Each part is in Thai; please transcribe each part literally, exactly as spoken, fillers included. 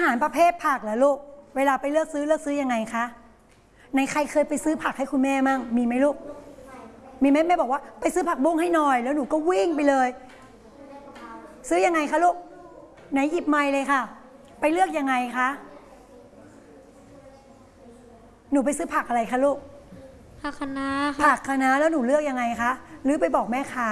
หารประเภทผักเหรอลูกเวลาไปเลือกซื้อเลือกซื้อยังไงคะในใครเคยไปซื้อผักให้คุณแม่มั่งมีไหมลูกมีไหมแม่บอกว่าไปซื้อผักบุ้งให้หน่อยแล้วหนูก็วิ่งไปเลยซื้อยังไงคะลูกไหนหยิบไมค์เลยค่ะไปเลือกยังไงคะหนูไปซื้อผักอะไรคะลูกผักคะน้าผักคะน้าแล้วหนูเลือกยังไงคะหรือไปบอกแม่ค้า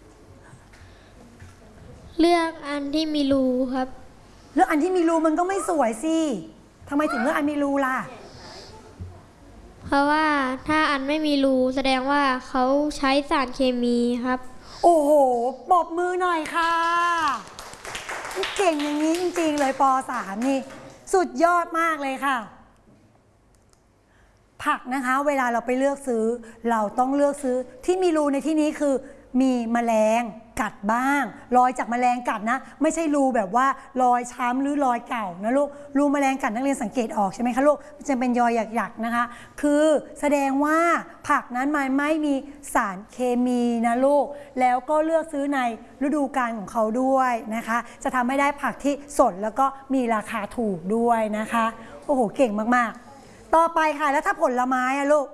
เลือกอันที่มีรูครับเลือกอันที่มีรูมันก็ไม่สวยสิทำไมถึงเลือกอันมีรูล่ะเพราะว่าถ้าอันไม่มีรูแสดงว่าเขาใช้สารเคมีครับโอ้โหปรบมือหน่อยค่ะเก่งอย่างนี้จริงๆเลยป.สามนี่สุดยอดมากเลยค่ะผักนะคะเวลาเราไปเลือกซื้อเราต้องเลือกซื้อที่มีรูในที่นี้คือมีแมลงกัดบ้างรอยจากแมลงกัดนะไม่ใช่รูแบบว่ารอยช้ำหรือรอยเก่านะลูกรูแมลงกัดนักเรียนสังเกตออกใช่ไหมคะลูกมันจะเป็นยอยหยักๆนะคะคือแสดงว่าผักนั้นมันไม่มีสารเคมีนะลูกแล้วก็เลือกซื้อในฤดูกาลของเขาด้วยนะคะจะทำให้ได้ผักที่สดแล้วก็มีราคาถูกด้วยนะคะโอ้โหเก่งมากๆต่อไปค่ะแล้วถ้าผลไม้อะลูก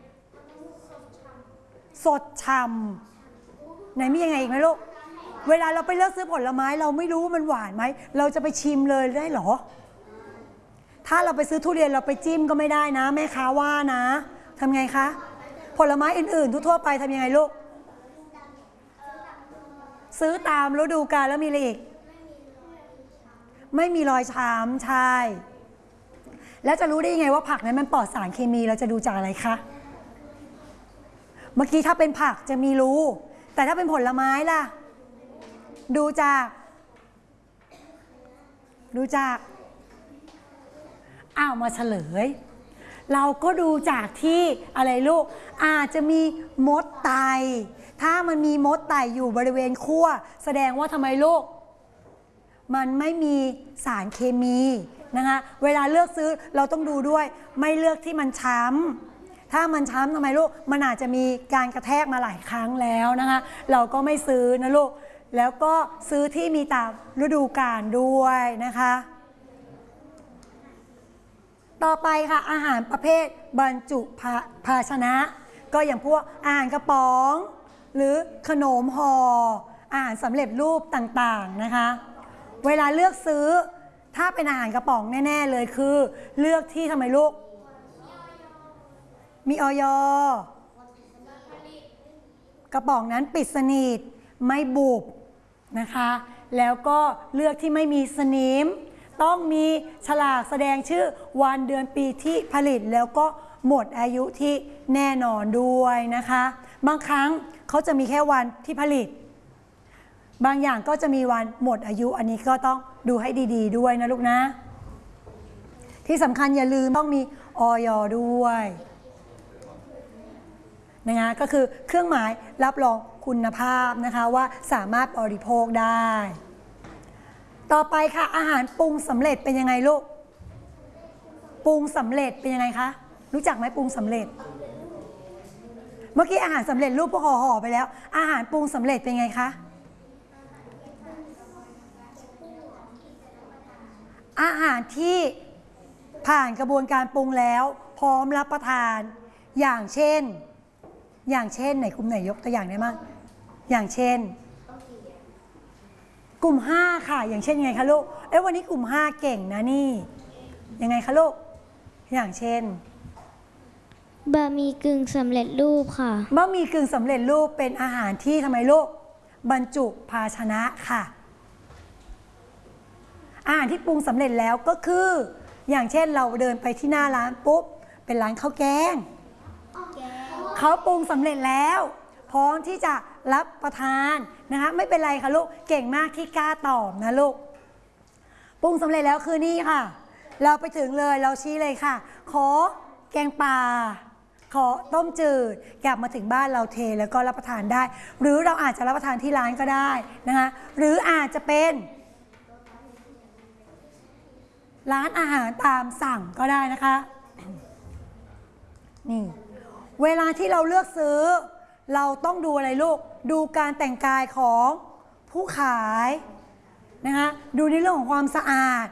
สดช่ำไหนมียังไงอีกไหมลูกเวลาเราไปเลือกซื้อผลไม้เราไม่รู้ว่ามันหวานไหมเราจะไปชิมเลยได้หรอถ้าเราไปซื้อทุเรียนเราไปจิ้มก็ไม่ได้นะแม่ค้าว่านะทำไงคะผลไม้อื่นๆทั่วๆไปทำยังไงลูกซื้อตามฤดูกาลแล้วมีอะไรอีกไม่มีรอยช้ำใช่แล้วจะรู้ได้ยังไงว่าผักนั้นมันปลอดสารเคมีเราจะดูจากอะไรคะเมื่อกี้ถ้าเป็นผักจะมีรู้แต่ถ้าเป็นผลไม้ล่ะดูจากดูจากอ้าวมาเฉลยเราก็ดูจากที่อะไรลูกอาจจะมีมดไต่ถ้ามันมีมดไต่อยู่บริเวณขั้วแสดงว่าทำไมลูกมันไม่มีสารเคมีนะคะเวลาเลือกซื้อเราต้องดูด้วยไม่เลือกที่มันช้ำถ้ามันช้ำทำไมลูกมันอาจจะมีการกระแทกมาหลายครั้งแล้วนะคะเราก็ไม่ซื้อนะลูกแล้วก็ซื้อที่มีตามฤดูกาลด้วยนะคะต่อไปค่ะอาหารประเภทบรรจุภาชนะก็อย่างพวกอาหารกระป๋องหรือขนมห่ออาหารสำเร็จรูปต่างๆนะคะเวลาเลือกซื้อถ้าเป็นอาหารกระป๋องแน่ๆเลยคือเลือกที่ทำไมลูกมีอย.กระป๋องนั้นปิดสนิทไม่บุบนะคะแล้วก็เลือกที่ไม่มีสนิมต้องมีฉลากแสดงชื่อวันเดือนปีที่ผลิตแล้วก็หมดอายุที่แน่นอนด้วยนะคะบางครั้งเขาจะมีแค่วันที่ผลิตบางอย่างก็จะมีวันหมดอายุอันนี้ก็ต้องดูให้ดีๆด้วยนะลูกนะที่สำคัญอย่าลืมต้องมีอย.ด้วยนะคะก็คือเครื่องหมายรับรองคุณภาพนะคะว่าสามารถบริโภคได้ต่อไปค่ะอาหารปรุงสำเร็จเป็นยังไงลูกปรุงสำเร็จเป็นยังไงคะรู้จักไหมปรุงสำเร็จเมื่อกี้อาหารสำเร็จรูปพวกห่อๆไปแล้วอาหารปรุงสำเร็จเป็นไงคะอาหารที่ผ่านกระบวนการปรุงแล้วพร้อมรับประทานอย่างเช่นอย่างเช่นไหนกลุ่มไหนยกตัวอย่างได้มั้งอย่างเช่นกลุ่มห้าค่ะอย่างเช่นยังไงคะลูกเอ้วันนี้กลุ่มห้าเก่งนะนี่ยังไงคะลูกอย่างเช่นบะหมี่กึ่งสำเร็จรูปค่ะบะหมี่กึ่งสำเร็จรูปเป็นอาหารที่ทำไมลูกบรรจุภาชนะค่ะอาหารที่ปรุงสำเร็จแล้วก็คืออย่างเช่นเราเดินไปที่หน้าร้านปุ๊บเป็นร้านข้าวแกงเขาปรุงสำเร็จแล้วพร้อมที่จะรับประทานนะคะไม่เป็นไรค่ะลูกเก่งมากที่กล้าตอบนะลูกปรุงสำเร็จแล้วคือนี่ค่ะเราไปถึงเลยเราชี้เลยค่ะขอแกงปลาขอต้มจืดกลับมาถึงบ้านเราเทแล้วก็รับประทานได้หรือเราอาจจะรับประทานที่ร้านก็ได้นะคะหรืออาจจะเป็นร้านอาหารตามสั่งก็ได้นะคะนี่เวลาที่เราเลือกซื้อเราต้องดูอะไรลูกดูการแต่งกายของผู้ขายนะคะดูในเรื่องของความสะอาด